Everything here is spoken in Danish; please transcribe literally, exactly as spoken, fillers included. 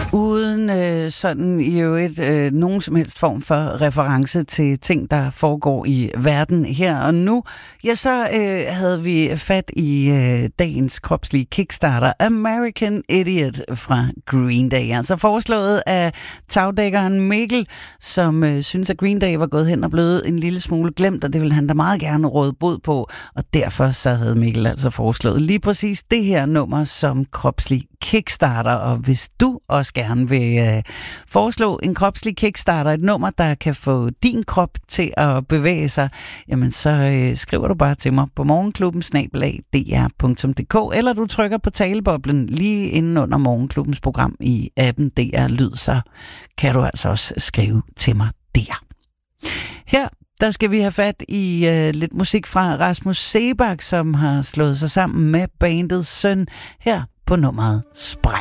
Uden øh, sådan i øvrigt øh, nogen som helst form for reference til ting, der foregår i verden her og nu, ja, så øh, havde vi fat i øh, dagens kropslige kickstarter, American Idiot fra Green Day. Altså foreslået af tagdækkeren Mikkel, som øh, synes, at Green Day var gået hen og blevet en lille smule glemt, og det ville han da meget gerne råde bod på, og derfor så havde Mikkel altså foreslået lige præcis det her nummer som kropslig kickstarter. Og hvis du også gerne vil øh, foreslå en kropslig kickstarter, et nummer, der kan få din krop til at bevæge sig, jamen så øh, skriver du bare til mig på morgenklubben snabel-a d r punktum d k, eller du trykker på taleboblen lige inden under morgenklubbens program i appen D R Lyd, så kan du altså også skrive til mig der. Her der skal vi have fat i øh, lidt musik fra Rasmus Seebach, som har slået sig sammen med bandets Søn her på nummeret Spræk.